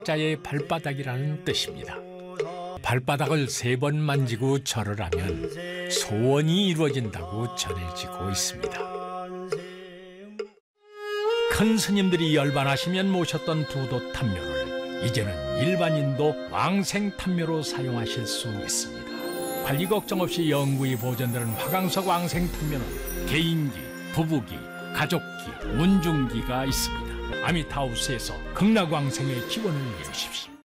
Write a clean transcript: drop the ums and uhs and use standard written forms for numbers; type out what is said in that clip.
자의 발바닥이라는 뜻입니다. 발바닥을 3번 만지고 절을 하면 소원이 이루어진다고 전해지고 있습니다. 큰 스님들이 열반하시면 모셨던 부도 탐묘를 이제는 일반인도 왕생 탐묘로 사용하실 수 있습니다. 관리 걱정 없이 영구히 보존되는 화강석 왕생 탐묘는 개인기, 부부기, 가족기, 문중기가 있습니다. 아미타우스에서 극락왕생의 기원을 이루십시오.